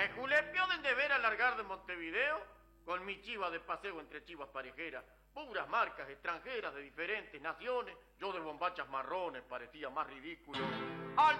Me julepió del deber alargar de Montevideo con mi chiva de paseo entre chivas parejeras, puras marcas extranjeras de diferentes naciones, yo de bombachas marrones parecía más ridículo. Al